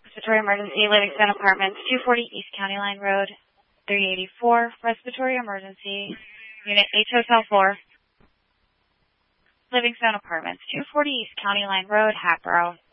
Respiratory emergency, Livingston Apartments, 240 East County Line Road, 384. Respiratory emergency, Unit H Hotel 4. Livingston Apartments, 240 East County Line Road, Hatboro.